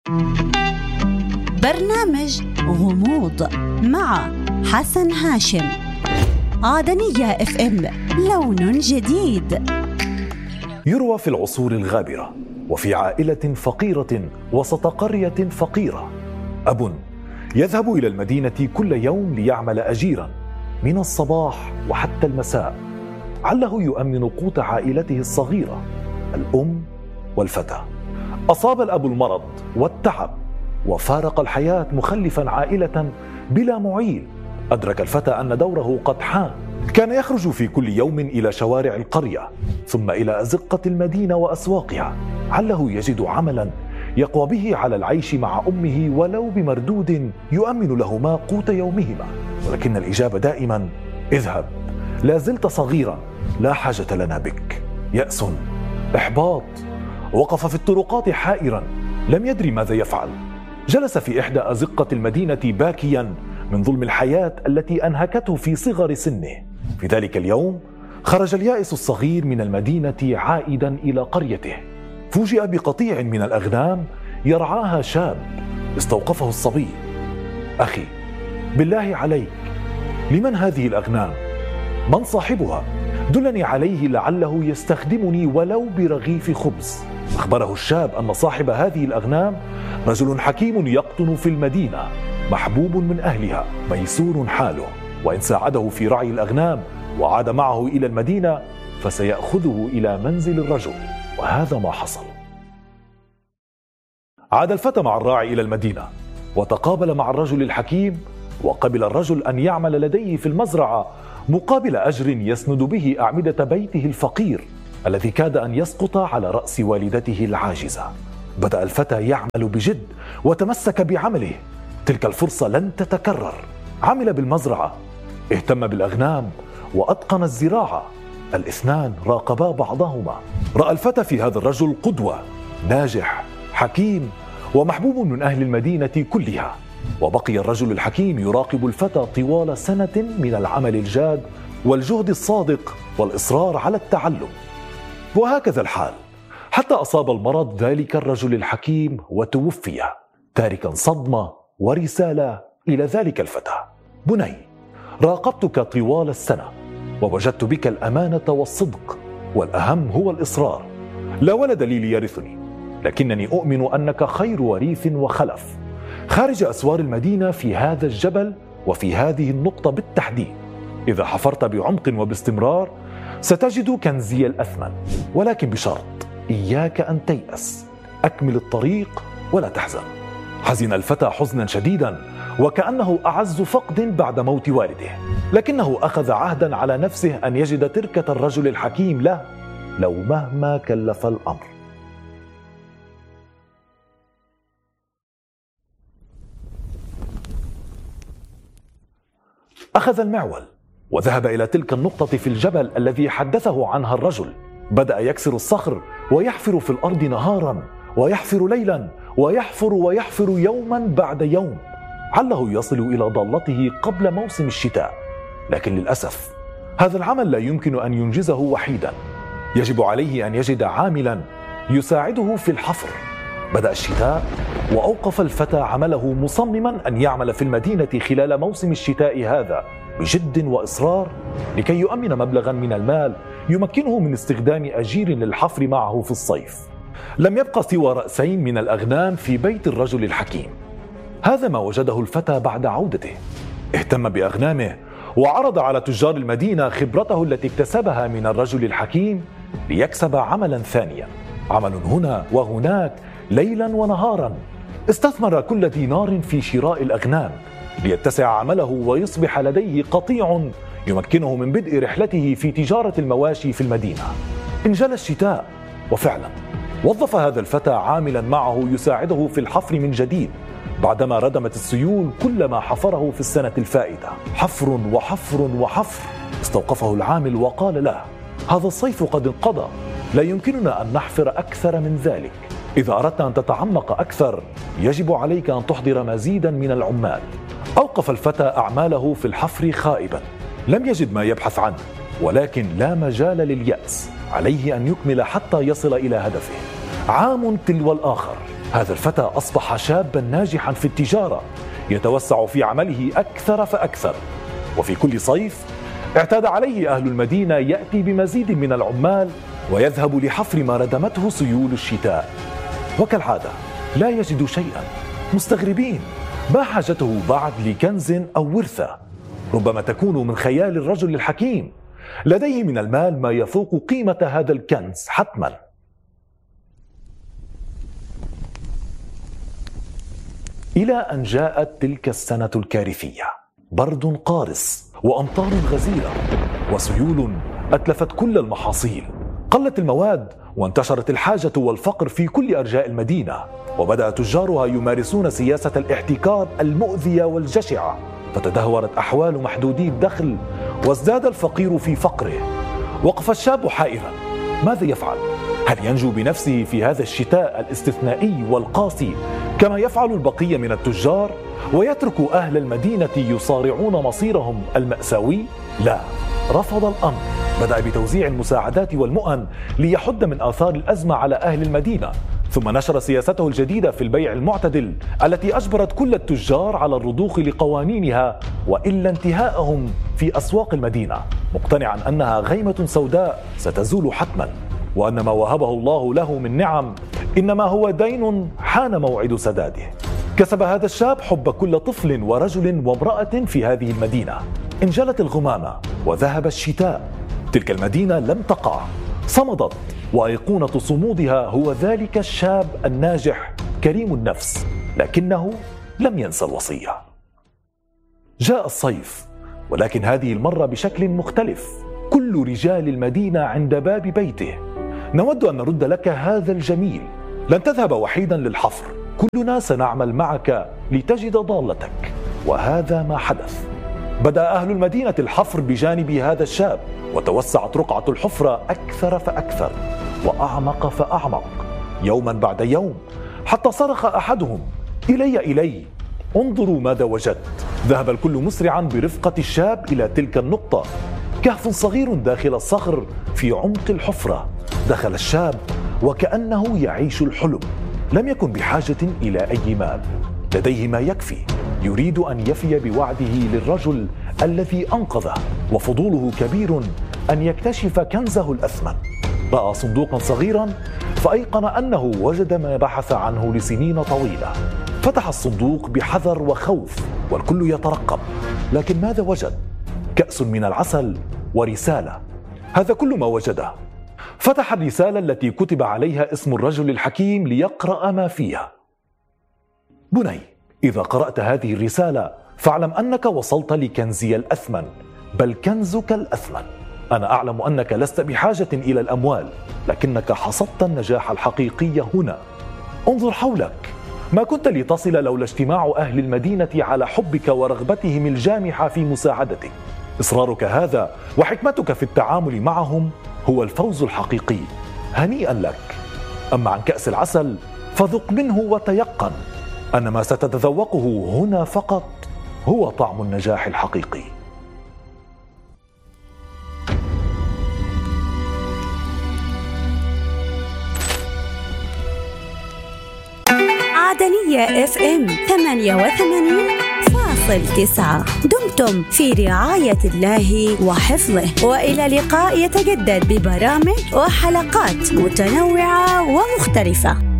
برنامج غموض مع حسن هاشم. عدنية اف ام، لون جديد. يروى في العصور الغابرة وفي عائلة فقيرة وسط قرية فقيرة أب يذهب إلى المدينة كل يوم ليعمل أجيرا من الصباح وحتى المساء، عله يؤمن قوت عائلته الصغيرة الأم والفتى. أصاب الأب المرض والتعب وفارق الحياة مخلفا عائلة بلا معيل. أدرك الفتى أن دوره قد حان. كان يخرج في كل يوم إلى شوارع القرية ثم إلى أزقة المدينة وأسواقها، عله يجد عملا يقوى به على العيش مع أمه ولو بمردود يؤمن لهما قوت يومهما. ولكن الإجابة دائما اذهب، لا زلت صغيرا، لا حاجة لنا بك. يأس، إحباط. وقف في الطرقات حائرا، لم يدري ماذا يفعل. جلس في إحدى أزقة المدينة باكيا من ظلم الحياة التي أنهكته في صغر سنه. في ذلك اليوم خرج اليائس الصغير من المدينة عائدا إلى قريته. فوجئ بقطيع من الأغنام يرعاها شاب. استوقفه الصبي. أخي، بالله عليك، لمن هذه الأغنام؟ من صاحبها؟ دلني عليه لعله يستخدمني ولو برغيف خبز. أخبره الشاب أن صاحب هذه الأغنام رجل حكيم يقطن في المدينة، محبوب من أهلها، ميسور حاله، وإن ساعده في رعي الأغنام وعاد معه إلى المدينة فسيأخذه إلى منزل الرجل. وهذا ما حصل. عاد الفتى مع الراعي إلى المدينة وتقابل مع الرجل الحكيم، وقبل الرجل أن يعمل لديه في المزرعة مقابل أجر يسند به أعمدة بيته الفقير الذي كاد أن يسقط على رأس والدته العاجزة. بدأ الفتى يعمل بجد وتمسك بعمله. تلك الفرصة لن تتكرر. عمل بالمزرعة، اهتم بالأغنام، وأتقن الزراعة. الاثنان راقبا بعضهما. رأى الفتى في هذا الرجل قدوة، ناجح، حكيم، ومحبوب من أهل المدينة كلها. وبقي الرجل الحكيم يراقب الفتى طوال سنة من العمل الجاد والجهد الصادق والإصرار على التعلم. وهكذا الحال حتى أصاب المرض ذلك الرجل الحكيم وتوفي، تاركا صدمة ورسالة إلى ذلك الفتى: بني، راقبتك طوال السنة ووجدت بك الأمانة والصدق، والأهم هو الإصرار. لا ولد لي ليرثني، لكنني أؤمن أنك خير وريث وخلف. خارج أسوار المدينة في هذا الجبل وفي هذه النقطة بالتحديد، إذا حفرت بعمق وباستمرار ستجد كنزي الأثمن، ولكن بشرط: إياك أن تيأس، أكمل الطريق ولا تحزن. حزن الفتى حزنا شديدا وكأنه أعز فقد بعد موت والده، لكنه أخذ عهدا على نفسه أن يجد تركة الرجل الحكيم له لو مهما كلف الأمر. أخذ المعول وذهب إلى تلك النقطة في الجبل الذي حدثه عنها الرجل. بدأ يكسر الصخر ويحفر في الأرض نهارا، ويحفر ليلا، ويحفر يوما بعد يوم، عله يصل إلى ضالته قبل موسم الشتاء. لكن للأسف هذا العمل لا يمكن أن ينجزه وحيدا، يجب عليه أن يجد عاملا يساعده في الحفر. بدأ الشتاء وأوقف الفتى عمله مصمما أن يعمل في المدينة خلال موسم الشتاء هذا بجد وإصرار لكي يؤمن مبلغا من المال يمكنه من استخدام أجير للحفر معه في الصيف. لم يبقى سوى رأسين من الأغنام في بيت الرجل الحكيم. هذا ما وجده الفتى بعد عودته. اهتم بأغنامه وعرض على تجار المدينة خبرته التي اكتسبها من الرجل الحكيم ليكسب عملا ثانيا، عمل هنا وهناك ليلا ونهارا. استثمر كل دينار في شراء الأغنام ليتسع عمله ويصبح لديه قطيع يمكنه من بدء رحلته في تجارة المواشي في المدينة. انجلى الشتاء، وفعلا وظف هذا الفتى عاملا معه يساعده في الحفر من جديد بعدما ردمت السيول كل ما حفره في السنة الفائتة. حفر وحفر وحفر. استوقفه العامل وقال له: هذا الصيف قد انقضى، لا يمكننا أن نحفر أكثر من ذلك. إذا أردت أن تتعمق أكثر يجب عليك أن تحضر مزيدا من العمال. أوقف الفتى أعماله في الحفر خائبا، لم يجد ما يبحث عنه، ولكن لا مجال لليأس، عليه أن يكمل حتى يصل إلى هدفه. عام تلو الآخر هذا الفتى أصبح شابا ناجحا في التجارة يتوسع في عمله أكثر فأكثر. وفي كل صيف اعتاد عليه أهل المدينة يأتي بمزيد من العمال ويذهب لحفر ما ردمته سيول الشتاء. وكالعادة لا يجد شيئا، مستغربين ما حاجته بعد لكنز أو ورثة، ربما تكون من خيال الرجل الحكيم، لديه من المال ما يفوق قيمة هذا الكنز حتما. إلى أن جاءت تلك السنة الكارثية، برد قارس وأمطار غزيرة وسيول أتلفت كل المحاصيل، قلت المواد وانتشرت الحاجة والفقر في كل أرجاء المدينة، وبدأ تجارها يمارسون سياسة الاحتكار المؤذية والجشعة، فتدهورت أحوال محدودي الدخل وازداد الفقير في فقره. وقف الشاب حائرا، ماذا يفعل؟ هل ينجو بنفسه في هذا الشتاء الاستثنائي والقاسي كما يفعل البقية من التجار ويترك أهل المدينة يصارعون مصيرهم المأساوي؟ لا، رفض الأمر، بدأ بتوزيع المساعدات والمؤن ليحد من آثار الأزمة على أهل المدينة، ثم نشر سياسته الجديدة في البيع المعتدل التي أجبرت كل التجار على الرضوخ لقوانينها وإلا انتهائهم في أسواق المدينة، مقتنعا أنها غيمة سوداء ستزول حتما، وأن ما وهبه الله له من نعم إنما هو دين حان موعد سداده. كسب هذا الشاب حب كل طفل ورجل وامرأة في هذه المدينة. انجلت الغمامة وذهب الشتاء، تلك المدينة لم تقع، صمدت، وأيقونة صمودها هو ذلك الشاب الناجح كريم النفس، لكنه لم ينسى الوصية. جاء الصيف، ولكن هذه المرة بشكل مختلف، كل رجال المدينة عند باب بيته. نود أن نرد لك هذا الجميل، لن تذهب وحيدا للحفر، كلنا سنعمل معك لتجد ضالتك. وهذا ما حدث. بدأ أهل المدينة الحفر بجانب هذا الشاب، وتوسعت رقعة الحفرة أكثر فأكثر وأعمق فأعمق يوما بعد يوم، حتى صرخ أحدهم: إلي انظروا ماذا وجدت. ذهب الكل مسرعا برفقة الشاب إلى تلك النقطة، كهف صغير داخل الصخر في عمق الحفرة. دخل الشاب وكأنه يعيش الحلم، لم يكن بحاجة إلى أي مال، لديه ما يكفي، يريد أن يفي بوعده للرجل الذي أنقذه، وفضوله كبير أن يكتشف كنزه الأثمن. رأى صندوقا صغيرا فأيقن أنه وجد ما بحث عنه لسنين طويلة. فتح الصندوق بحذر وخوف والكل يترقب، لكن ماذا وجد؟ كأس من العسل ورسالة، هذا كل ما وجده. فتح الرسالة التي كتب عليها اسم الرجل الحكيم ليقرأ ما فيها: بني، إذا قرأت هذه الرسالة فاعلم أنك وصلت لكنزي الأثمن، بل كنزك الأثمن. أنا أعلم أنك لست بحاجة إلى الأموال، لكنك حصدت النجاح الحقيقي هنا. انظر حولك، ما كنت لتصل لولا اجتماع أهل المدينة على حبك ورغبتهم الجامحة في مساعدتك. إصرارك هذا وحكمتك في التعامل معهم هو الفوز الحقيقي، هنيئا لك. أما عن كأس العسل فذق منه وتيقن أن ما ستتذوقه هنا فقط هو طعم النجاح الحقيقي. عدنية FM 88.9. دمتم في رعاية الله وحفظه، وإلى لقاء يتجدد ببرامج وحلقات متنوعة ومختلفة.